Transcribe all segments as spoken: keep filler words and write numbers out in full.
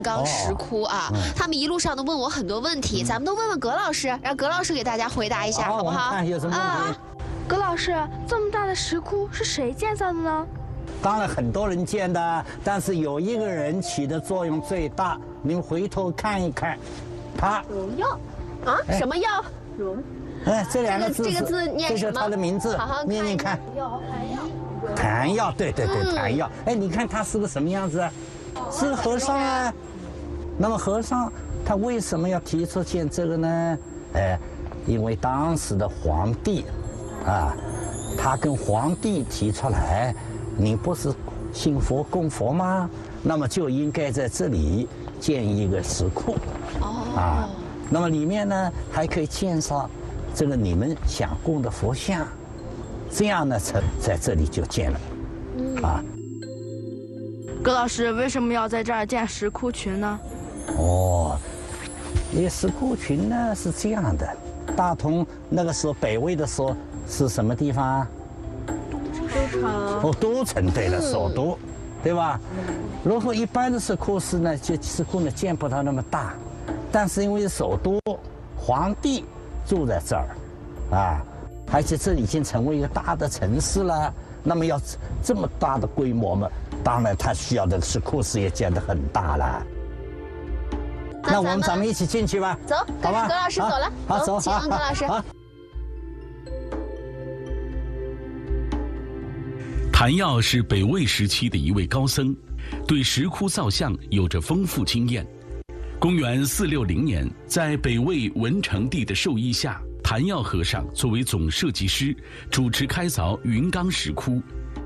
刚石窟啊，哦嗯、他们一路上都问我很多问题，嗯、咱们都问问葛老师，让葛老师给大家回答一下， 好， 好不好？ 看有什么问题？ 啊，葛老师，这么大的石窟是谁建造的呢？ 当然很多人建的，但是有一个人起的作用最大，你们回头看一看，他荣耀啊，哎、什么耀？荣。 哎，这两个字， 这个字念什么？ 这就是他的名字， 好好念念看。 耀， 谭耀，对对对，谭耀。哎，你看他是个什么样子啊？是个和尚啊。那么和尚他为什么要提出建这个呢？哎，因为当时的皇帝，啊，他跟皇帝提出来，你不是信佛供佛吗？那么就应该在这里建一个石窟。哦。啊，那么里面呢还可以建上这个你们想供的佛像，这样呢才在这里就建了。嗯。啊。 葛老师为什么要在这儿建石窟群呢？ 哦，因为石窟群呢是这样的，大同那个时候北魏的时候是什么地方？ 都城。 哦，都城，对了，首都，对吧？如果一般的石窟寺呢，就石窟呢建不到那么大，但是因为首都，皇帝住在这儿，啊，而且这里已经成为一个大的城市了，那么要这么大的规模嘛，当然他需要的石窟寺也建得很大了。那我们咱们一起进去吧， 走， 好吧？ 葛老师走了， 好，走， 请问葛老师。 谭耀是北魏时期的一位高僧，对石窟造像有着丰富经验。公元四六零年，在北魏文成帝的授意下，谭耀和尚作为总设计师，主持开凿云冈石窟。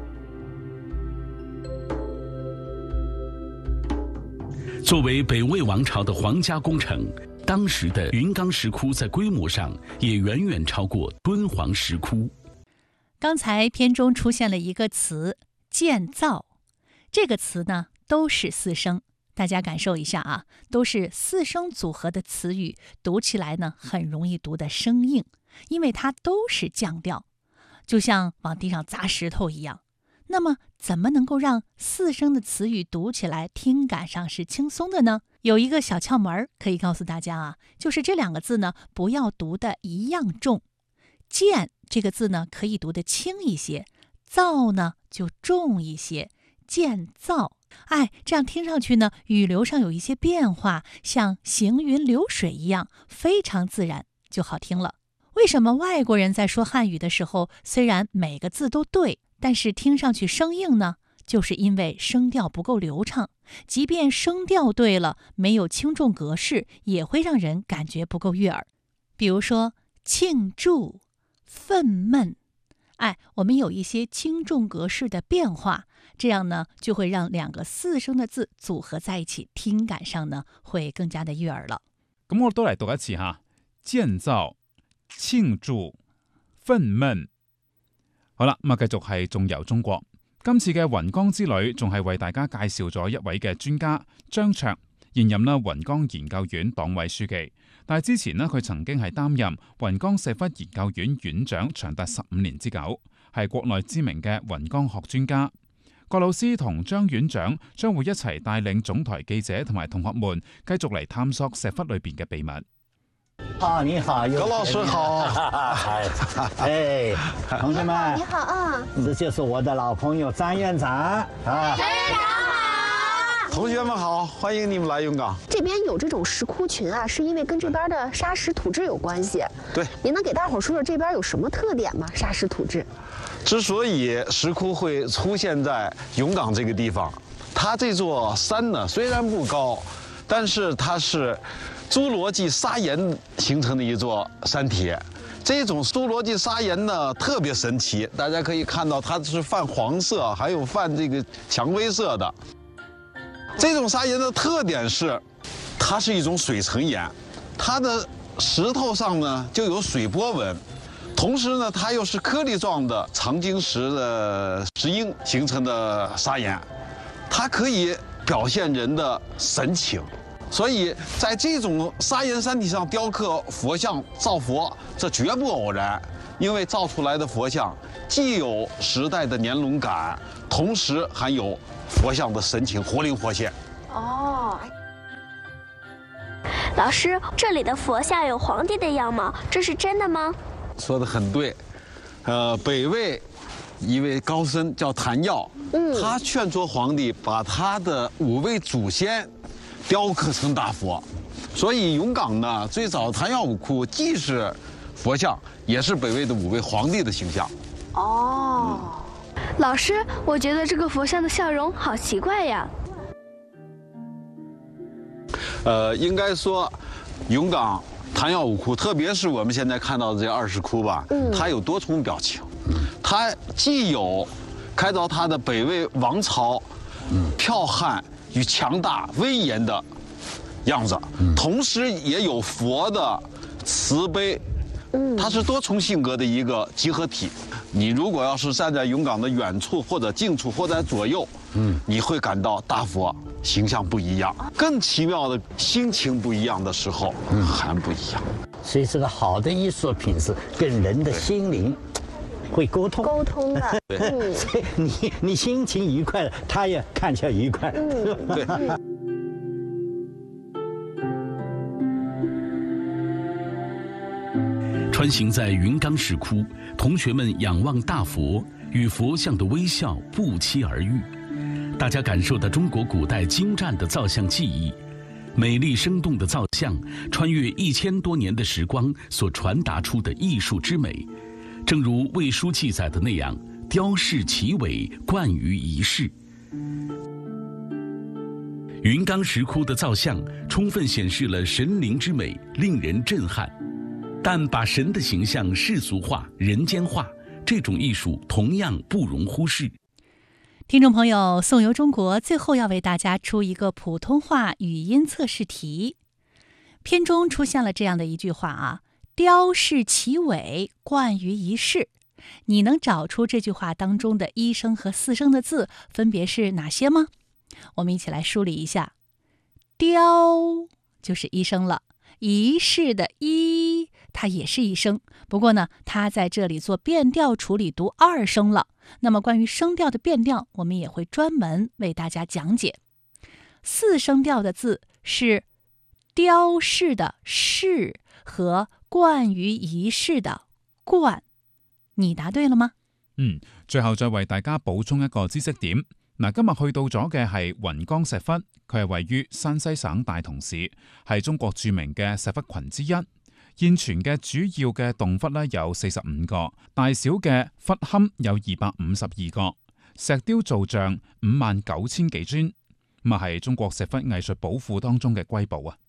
作为北魏王朝的皇家工程，当时的云冈石窟在规模上也远远超过敦煌石窟。 刚才片中出现了一个词“建造”，这个词呢都是四声，大家感受一下啊，都是四声组合的词语，读起来呢很容易读得生硬，因为它都是降调，就像往地上砸石头一样。那么怎么能够让四声的词语读起来听感上是轻松的呢？有一个小窍门可以告诉大家啊，就是这两个字呢不要读的一样重。建这个字呢可以读得轻一些，造呢就重一些，建造。哎，这样听上去呢语流上有一些变化，像行云流水一样，非常自然，就好听了。为什么外国人在说汉语的时候，虽然每个字都对，但是听上去生硬呢？就是因为声调不够流畅，即便声调对了，没有轻重格式，也会让人感觉不够悦耳。比如说庆祝、愤懑，哎，我们有一些轻重格式的变化，这样呢就会让两个四声的字组合在一起，聽感上呢會更加的悦耳了。 咁我都嚟讀一次吓，建造、慶祝、憤懑。好啦，咁啊繼續係仲遊中國。今次嘅雲岡之旅仲係為大家介紹咗一位嘅專家張卓，現任啦雲岡研究院黨委書記。但係之前呢，佢曾經係擔任雲岡石窟研究院院長長達十五年之久，係國內知名嘅雲岡學專家。郭老師同張院長將會一齊帶領總台記者同埋同學們繼續嚟探索石窟裏邊嘅秘密。 啊，你好， 葛老師好。 哎，同學們， 你好啊， 這就是我的老朋友張院長啊。 張院長好， 同學們好，歡迎你們來雲岡。 這邊有這種石窟群啊，是因為跟這邊的砂石土質有關係。 對， 您能給大伙說說這邊有什麼特點嗎？砂石土質。 之所以石窟會出現在雲岡這個地方，它這座山呢雖然不高，但是它是侏羅紀砂岩形成的一座山體。這種侏羅紀砂岩呢特別神奇，大家可以看到它是泛黃色，還有泛這個薔薇色的。這種砂岩的特點是，它是一種水層岩，它的石頭上呢就有水波紋。同時呢，它又是顆粒狀的長晶石的石英形成的砂岩，它可以表現人的神情，所以在這種砂岩山體上雕刻佛像造佛，這絕不偶然，因為造出來的佛像既有時代的年輪感，同時還有佛像的神情活靈活現。 哦。 老師，這裡的佛像有皇帝的樣貌，這是真的嗎？ 說得很對，呃，北魏一位高僧叫譚耀，嗯，他勸說皇帝把他的五位祖先雕刻成大佛，所以永港呢最早譚耀武窟既是佛像，也是北魏的五位皇帝的形象。 哦，嗯、老師，我覺得這個佛像的笑容好奇怪呀。 呃，應該說，永港譚耀武窟，特別是我們現在看到的這二十窟吧，嗯，它有多重表情，它既有開鑿它的北魏王朝，嗯，剽悍與強大威嚴的樣子，同時也有佛的慈悲，嗯，它是多重性格的一個集合體。你如果要是站在永港的遠處或者近處或者左右，嗯，你會感到大佛形象不一樣，更奇妙的心情不一樣的時候，嗯，還不一樣。 所以這個好的藝術品是跟人的心靈會溝通， 溝通的。 對， 嗯，所以你你心情愉快了，他也看起來愉快。 嗯， 對。 穿行在云冈石窟，同學們仰望大佛，與佛像的微笑不期而遇。大家感受到中國古代精湛的造像技藝，美麗生動的造像穿越一千多年的時光所傳達出的藝術之美，正如魏書記載的那樣，雕飾奇偉，貫於一世。云岡石窟的造像充分顯示了神靈之美，令人震撼。但把神的形象世俗化、人間化，這種藝術同樣不容忽視。 聽眾朋友，宋遊中國最後要為大家出一個普通話語音測試題。片中出現了這樣的一句話啊，雕飾奇偉，貫於一世。你能找出這句話當中的一聲和四聲的字分別是哪些嗎？我們一起來梳理一下。雕就是一聲了，一世的一它也是一聲，不過呢，它在這裡做變調處理讀二聲了。那麼關於聲調的變調，我們也會專門為大家講解。四聲調的字是雕飾的飾和貫於一世的貫，你答對了嗎？ 嗯，最後再為大家補充一個知識點。嗱，今日去到咗嘅係雲岡石窟，佢係位於山西省大同市，係中國著名嘅石窟群之一。現存嘅主要嘅洞窟呢有四十五個，大小嘅窟龕有二百五十二個，石雕造像五萬九千幾尊，咁啊係中國石窟藝術寶庫當中嘅瑰寶啊！